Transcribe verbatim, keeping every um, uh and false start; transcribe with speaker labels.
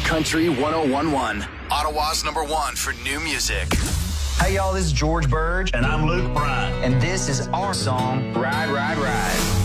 Speaker 1: Country one oh one point one. Ottawa's number one for new music.
Speaker 2: Hey, y'all, this is George Burge.
Speaker 3: And I'm Luke Bryan.
Speaker 2: And this is our song, Ride, Ride, Ride.